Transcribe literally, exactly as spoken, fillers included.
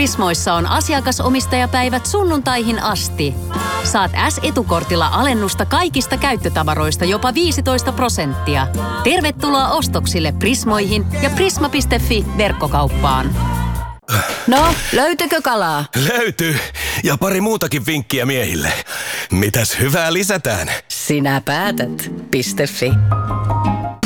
Prismoissa on asiakasomistajapäivät sunnuntaihin asti. Saat S-etukortilla alennusta kaikista käyttötavaroista jopa viisitoista prosenttia. Tervetuloa ostoksille Prismoihin ja prisma piste fi verkkokauppaan. No, löytyykö kalaa? Löytyy. Ja pari muutakin vinkkiä miehille. Mitäs hyvää lisätään? Sinä päätät. Piste fi.